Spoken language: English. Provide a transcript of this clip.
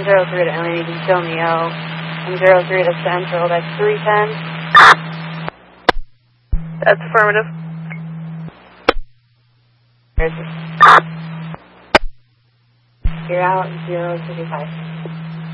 103 to Alien, you can show me out. 103 to Central, that's 310. That's affirmative. You're out, 055.